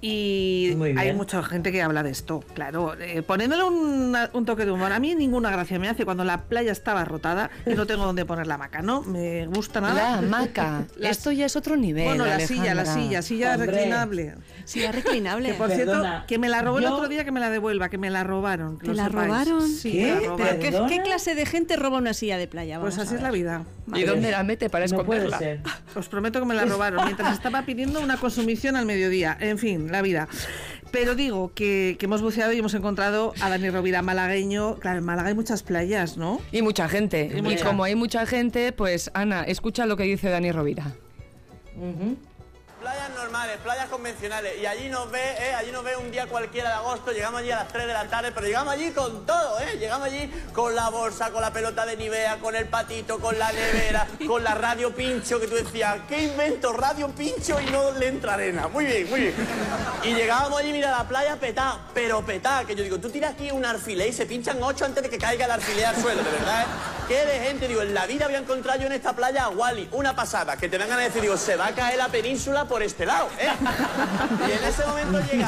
Y hay mucha gente que habla de esto, claro, poniéndole un toque de humor. A mí ninguna gracia me hace cuando la playa está abarrotada y no tengo dónde poner la hamaca, no me gusta nada. La hamaca, esto ya es otro nivel. Bueno, la Alejandra. silla reclinable. Silla reclinable. Que por cierto, que me la robó el otro día, que me la devuelva, que me la robaron. ¿Te la robaron? Sí, ¿Qué? me la robaron. ¿Qué clase de gente roba una silla de playa? Pues así es la vida. ¿Y dónde la mete para esconderla? No puede ser. Os prometo que me la robaron mientras estaba pidiendo una consumición al mediodía. En fin, la vida. Pero digo que hemos buceado y hemos encontrado a Dani Rovira, malagueño. Claro, en Málaga hay muchas playas, ¿no? Y mucha gente. Y como hay mucha gente, pues Ana, escucha lo que dice Dani Rovira. Playas normales, playas convencionales, y allí nos ve un día cualquiera de agosto, llegamos allí a las 3 de la tarde, pero llegamos allí con todo, llegamos allí con la bolsa, con la pelota de Nivea, con el patito, con la nevera, con la radio pincho, que tú decías, ¿qué invento? Radio pincho y no le entra arena. Muy bien, muy bien. Y llegábamos allí, mira, la playa petá, pero petá, que yo digo, tú tiras aquí un alfiler y se pinchan 8 antes de que caiga el alfiler al suelo, de verdad, Qué de gente, digo, en la vida voy a encontrar yo en esta playa a Wally, una pasada, que te vengan a decir, digo, se va a caer la península por este lado, Y en ese momento llega,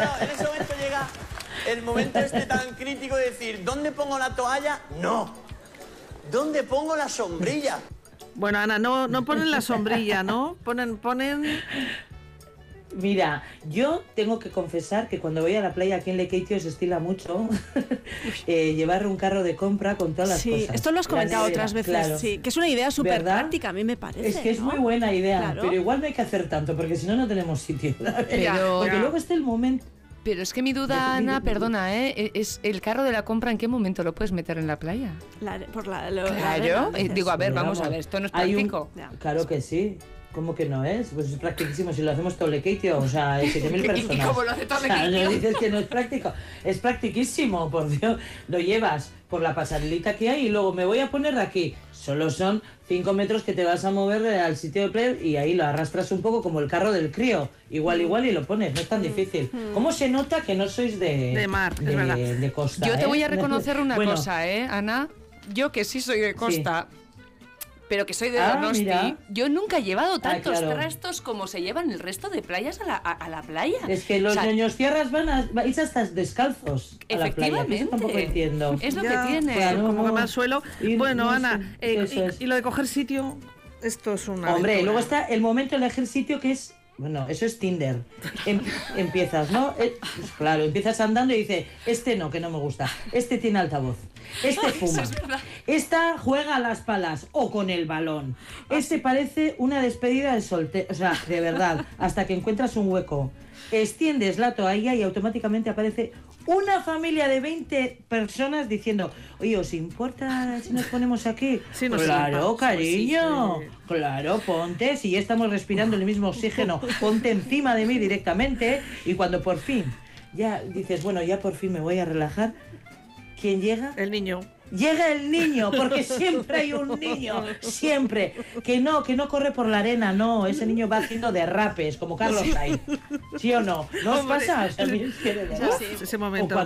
el momento este tan crítico de decir, ¿dónde pongo la toalla? No. ¿Dónde pongo la sombrilla? Bueno, Ana, no ponen la sombrilla, ¿no? Ponen... Mira, yo tengo que confesar que cuando voy a la playa aquí en Lekeitio se estila mucho llevar un carro de compra con todas las cosas. Sí, esto lo has comentado otras veces, claro. sí, que es una idea súper práctica, a mí me parece. Es que es muy buena idea, pero igual no hay que hacer tanto, porque si no, no tenemos sitio. Porque luego está el momento... Pero es que mi duda, Ana, perdona, es el carro de la compra, ¿en qué momento lo puedes meter en la playa? Claro, digo, a ver, vamos a ver, esto no es práctico. Claro que sí. ¿Cómo que no es? Pues es practicísimo, si lo hacemos todo Lekeitio, o sea, 7.000 personas. ¿Y cómo lo hace todo Lekeitio? O sea, no dices que no es práctico, es practiquísimo, por Dios. Lo llevas por la pasarelita que hay y luego me voy a poner aquí. Solo son 5 metros que te vas a mover al sitio de play y ahí lo arrastras un poco como el carro del crío. Igual y lo pones, no es tan difícil. ¿Cómo se nota que no sois de mar, es verdad. De costa? Yo te voy a reconocer una bueno, cosa, Ana. Yo que sí soy de costa... Sí. Pero que soy de Donosti, yo nunca he llevado tantos trastos como se llevan el resto de playas a la playa. Es que los ñoños tierras vais hasta descalzos a la playa. Eso tampoco entiendo. Es lo que tiene. Claro, como que más suelo. Bueno, Ana, y lo de coger sitio, esto es una... Hombre, luego está el momento de elegir sitio que es... Bueno, eso es Tinder. Empiezas, ¿no? Pues claro, empiezas andando y dices, este no, que no me gusta. Este tiene altavoz. Este fuma. Esta juega a las palas o con el balón. Este parece una despedida de soltero. O sea, de verdad, hasta que encuentras un hueco. Extiendes la toalla y automáticamente aparece una familia de 20 personas diciendo, oye, ¿os importa si nos ponemos aquí? Sí, claro, cariño. Sí. Claro, ponte, si ya estamos respirando el mismo oxígeno, ponte encima de mí directamente. Y cuando por fin, ya dices, bueno, ya por fin me voy a relajar, ¿quién llega? El niño. Llega el niño, porque siempre hay un niño, siempre, que no corre por la arena, no, ese niño va haciendo derrapes, como Carlos Sainz, ¿sí o no? ¿No os pasa? Ese momento.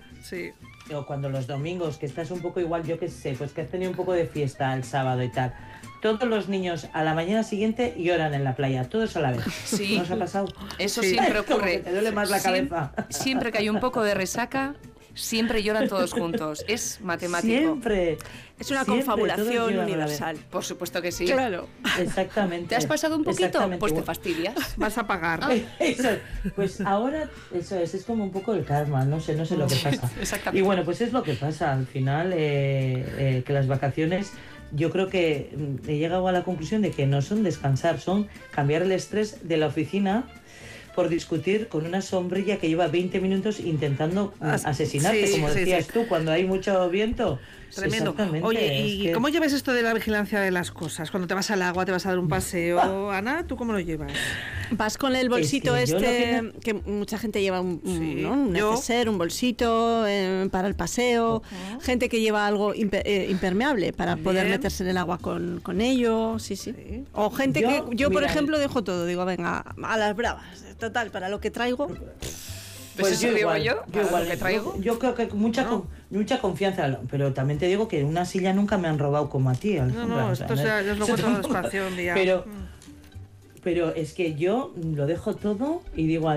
O cuando los domingos, que estás un poco igual, yo qué sé, pues que has tenido un poco de fiesta el sábado y tal, todos los niños a la mañana siguiente lloran en la playa, todos a la vez. Sí. ¿No os ha pasado? Eso siempre ocurre. Te duele más la cabeza. Siempre que hay un poco de resaca, siempre lloran todos juntos. Es matemático. Siempre. Es una confabulación universal. Por supuesto que sí. Claro. Exactamente. ¿Te has pasado un poquito? Pues te fastidias. Vas a pagar. Eso. Pues ahora, eso es como un poco el karma, no sé lo que pasa. Exactamente. Y bueno, pues es lo que pasa. Al final, que las vacaciones... Yo creo que he llegado a la conclusión de que no son descansar, son cambiar el estrés de la oficina por discutir con una sombrilla que lleva 20 minutos intentando asesinarte, como decías tú, cuando hay mucho viento. Tremendo. Oye, ¿y cómo llevas esto de la vigilancia de las cosas? Cuando te vas al agua, te vas a dar un paseo, Ana, ¿tú cómo lo llevas? Vas con el bolsito que mucha gente lleva un neceser, un bolsito para el paseo, gente que lleva algo impermeable para poder meterse en el agua con ello, sí. O gente yo por ejemplo, dejo todo, digo, venga, a las bravas, total, para lo que traigo... Pues eso digo yo igual que traigo. Yo creo que mucha confianza, pero también te digo que una silla nunca me han robado como a ti, Alejandra. No, esto ya os lo cuento despacio un día. Pero es que yo lo dejo todo y digo,